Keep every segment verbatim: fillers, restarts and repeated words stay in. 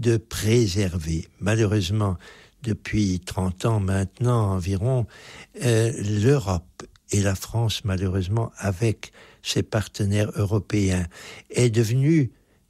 de préserver. Malheureusement, depuis trente ans maintenant environ, euh, l'Europe et la France, malheureusement, avec ses partenaires européens, est devenue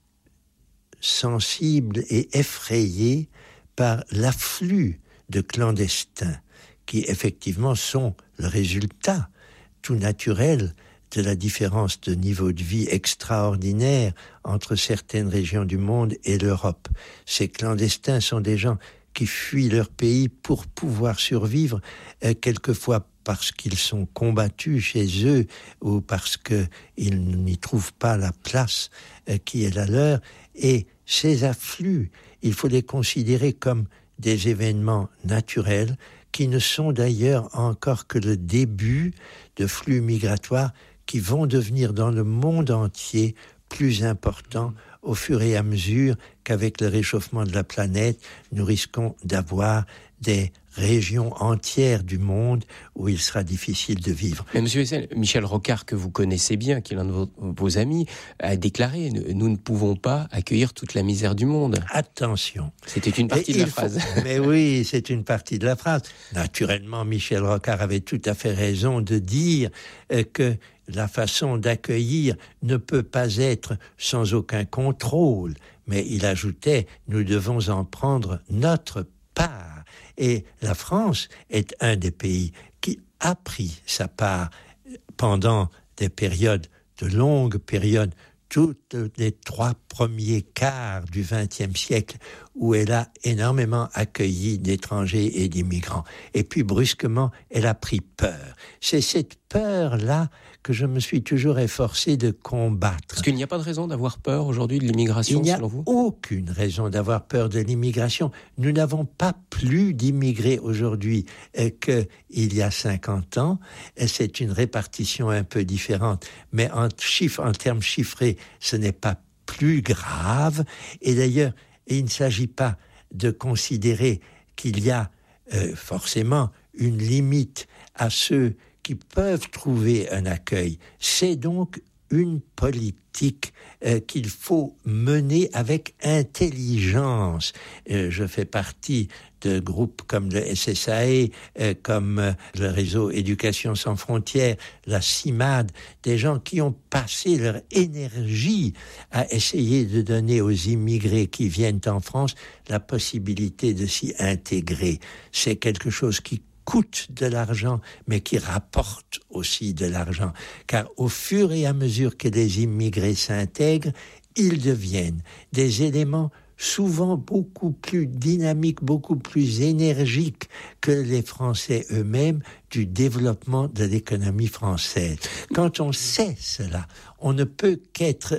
sensible et effrayée par l'afflux de clandestins qui, effectivement, sont le résultat tout naturel de la différence de niveau de vie extraordinaire entre certaines régions du monde et l'Europe. Ces clandestins sont des gens qui fuient leur pays pour pouvoir survivre, euh, quelquefois parce qu'ils sont combattus chez eux ou parce qu'ils n'y trouvent pas la place euh, qui est la leur. Et ces afflux, il faut les considérer comme des événements naturels qui ne sont d'ailleurs encore que le début de flux migratoires qui vont devenir dans le monde entier plus importants au fur et à mesure qu'avec le réchauffement de la planète, nous risquons d'avoir des régions entières du monde où il sera difficile de vivre. Mais monsieur Hessel, Michel Rocard, que vous connaissez bien, qui est l'un de vos, vos amis, a déclaré « Nous ne pouvons pas accueillir toute la misère du monde ». Attention. C'était une partie et de la faut... phrase. Mais oui, c'est une partie de la phrase. Naturellement, Michel Rocard avait tout à fait raison de dire euh, que la façon d'accueillir ne peut pas être sans aucun contrôle. Mais il ajoutait « Nous devons en prendre notre part ». Et la France est un des pays qui a pris sa part pendant des périodes, de longues périodes, toutes les trois premiers quarts du vingtième siècle, où elle a énormément accueilli d'étrangers et d'immigrants. Et puis, brusquement, elle a pris peur. C'est cette peur-là que je me suis toujours efforcé de combattre. Parce qu'il n'y a pas de raison d'avoir peur aujourd'hui de l'immigration, selon vous ? Il n'y a aucune raison d'avoir peur de l'immigration. Nous n'avons pas plus d'immigrés aujourd'hui euh, qu'il y a cinquante ans. Et c'est une répartition un peu différente. Mais en, chiffre, en termes chiffrés, ce n'est pas plus grave. Et d'ailleurs, il ne s'agit pas de considérer qu'il y a euh, forcément une limite à ceux qui peuvent trouver un accueil. C'est donc une politique euh, qu'il faut mener avec intelligence. Euh, je fais partie de groupes comme le S S A E, euh, comme euh, le réseau Éducation sans frontières, la CIMAD, des gens qui ont passé leur énergie à essayer de donner aux immigrés qui viennent en France la possibilité de s'y intégrer. C'est quelque chose qui coûte de l'argent, mais qui rapporte aussi de l'argent. Car au fur et à mesure que les immigrés s'intègrent, ils deviennent des éléments souvent beaucoup plus dynamiques, beaucoup plus énergiques que les Français eux-mêmes du développement de l'économie française. Quand on sait cela, on ne peut qu'être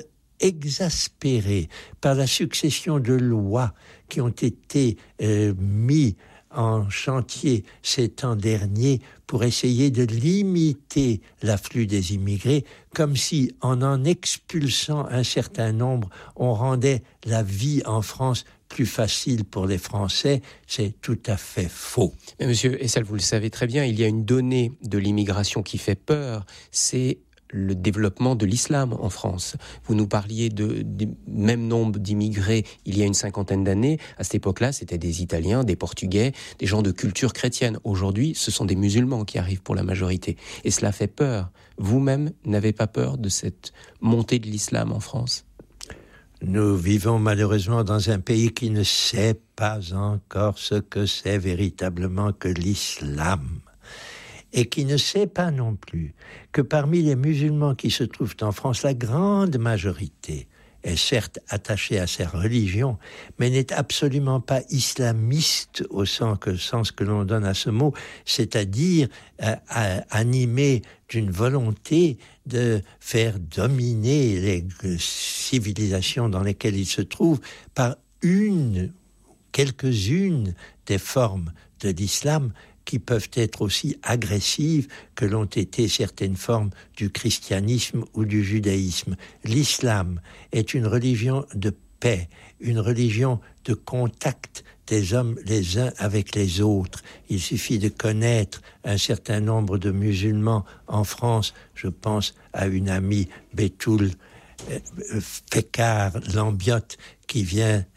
exaspéré par la succession de lois qui ont été euh, mises en chantier ces temps derniers pour essayer de limiter l'afflux des immigrés, comme si, en en expulsant un certain nombre, on rendait la vie en France plus facile pour les Français. C'est tout à fait faux. Mais monsieur Hessel, vous le savez très bien, il y a une donnée de l'immigration qui fait peur, c'est le développement de l'islam en France. Vous nous parliez de, du même nombre d'immigrés il y a une cinquantaine d'années. À cette époque-là, c'était des Italiens, des Portugais, des gens de culture chrétienne. Aujourd'hui, ce sont des musulmans qui arrivent pour la majorité. Et cela fait peur. Vous-même n'avez pas peur de cette montée de l'islam en France ? Nous vivons malheureusement dans un pays qui ne sait pas encore ce que c'est véritablement que l'islam. Et qui ne sait pas non plus que parmi les musulmans qui se trouvent en France, la grande majorité est certes attachée à sa religion, mais n'est absolument pas islamiste au sens que, sens que l'on donne à ce mot, c'est-à-dire euh, animé d'une volonté de faire dominer les civilisations dans lesquelles ils se trouvent par une, quelques-unes des formes de l'islam qui peuvent être aussi agressives que l'ont été certaines formes du christianisme ou du judaïsme. L'islam est une religion de paix, une religion de contact des hommes les uns avec les autres. Il suffit de connaître un certain nombre de musulmans en France. Je pense à une amie, Betoul Fekar Lambiotte, qui vient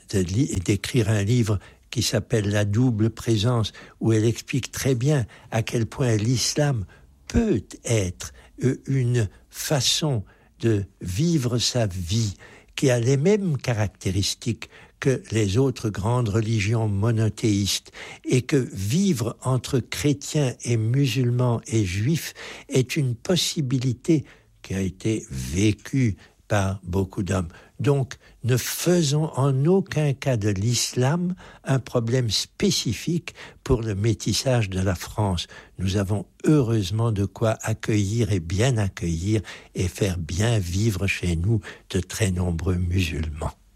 de li- d'écrire un livre qui s'appelle La double présence, où elle explique très bien à quel point l'islam peut être une façon de vivre sa vie qui a les mêmes caractéristiques que les autres grandes religions monothéistes, et que vivre entre chrétiens et musulmans et juifs est une possibilité qui a été vécue par beaucoup d'hommes. Donc, ne faisons en aucun cas de l'islam un problème spécifique pour le métissage de la France. Nous avons heureusement de quoi accueillir et bien accueillir et faire bien vivre chez nous de très nombreux musulmans.